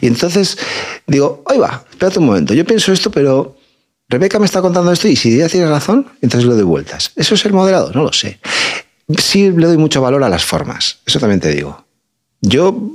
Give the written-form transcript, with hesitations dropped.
Y entonces digo, ahí va, espérate un momento, yo pienso esto, pero Rebeca me está contando esto y si ella tiene razón, entonces le doy vueltas. ¿Eso es ser moderado? No lo sé. Sí le doy mucho valor a las formas, eso también te digo. Yo